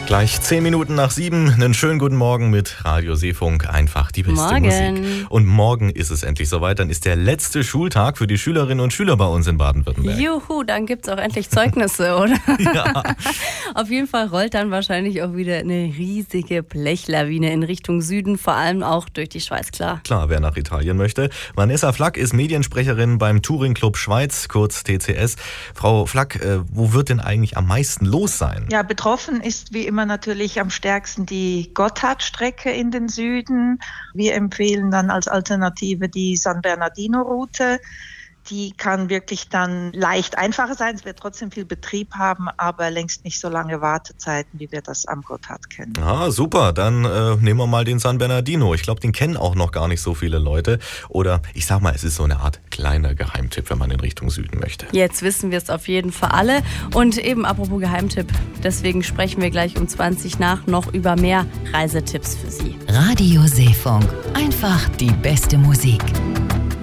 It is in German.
Gleich 10 Minuten nach 7, einen schönen guten Morgen mit Radio Seefunk, einfach die beste Musik. Und morgen ist es endlich soweit, dann ist der letzte Schultag für die Schülerinnen und Schüler bei uns in Baden-Württemberg. Juhu, dann gibt's auch endlich Zeugnisse, oder? Ja. Auf jeden Fall rollt dann wahrscheinlich auch wieder eine riesige Blechlawine in Richtung Süden, vor allem auch durch die Schweiz, klar. Klar, wer nach Italien möchte. Vanessa Flack ist Mediensprecherin beim Touring Club Schweiz, kurz TCS. Frau Flack, wo wird denn eigentlich am meisten los sein? Ja, betroffen ist wie immer natürlich am stärksten die Gotthardstrecke in den Süden. Wir empfehlen dann als Alternative die San Bernardino-Route. Die kann wirklich dann leicht einfacher sein. Es wird trotzdem viel Betrieb haben, aber längst nicht so lange Wartezeiten, wie wir das am Gotthard kennen. Ah, super. Dann nehmen wir mal den San Bernardino. Ich glaube, den kennen auch noch gar nicht so viele Leute. Oder ich sag mal, es ist so eine Art kleiner Geheimtipp, wenn man in Richtung Süden möchte. Jetzt wissen wir es auf jeden Fall alle. Und eben apropos Geheimtipp, deswegen sprechen wir gleich um 20 nach noch über mehr Reisetipps für Sie. Radio Seefunk. Einfach die beste Musik.